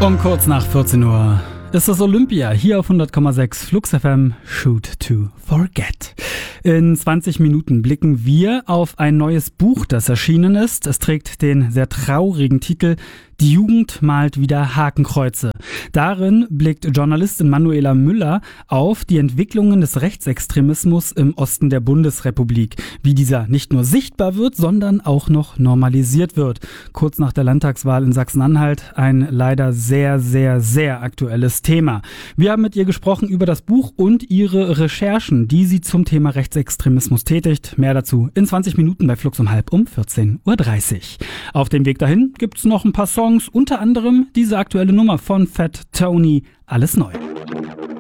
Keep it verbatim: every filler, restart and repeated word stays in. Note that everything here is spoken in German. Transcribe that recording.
Um kurz nach vierzehn Uhr ist das Olympia hier auf hundert Komma sechs Flux F M, Shoot to Forget. In zwanzig Minuten blicken wir auf ein neues Buch, das erschienen ist. Es trägt den sehr traurigen Titel Die Jugend malt wieder Hakenkreuze. Darin blickt Journalistin Manuela Müller auf die Entwicklungen des Rechtsextremismus im Osten der Bundesrepublik. Wie dieser nicht nur sichtbar wird, sondern auch noch normalisiert wird. Kurz nach der Landtagswahl in Sachsen-Anhalt ein leider sehr, sehr, sehr aktuelles Thema. Wir haben mit ihr gesprochen über das Buch und ihre Recherchen, die sie zum Thema Rechtsextremismus tätigt. Mehr dazu in zwanzig Minuten bei Flux um halb um vierzehn Uhr dreißig. Auf dem Weg dahin gibt's noch ein paar Songs, unter anderem diese aktuelle Nummer von Fat Tony, Alles neu.